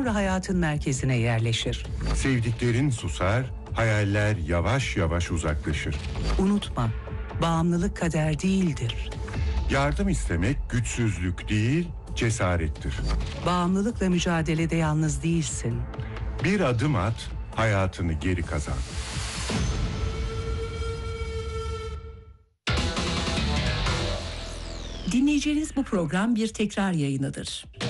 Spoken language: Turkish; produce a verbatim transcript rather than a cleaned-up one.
sonra hayatın merkezine yerleşir. Sevdiklerin susar, hayaller yavaş yavaş uzaklaşır. Unutma, bağımlılık kader değildir. Yardım istemek güçsüzlük değil, cesarettir. Bağımlılıkla mücadelede yalnız değilsin. Bir adım at, hayatını geri kazan. Dinleyeceğiniz bu program bir tekrar yayınıdır.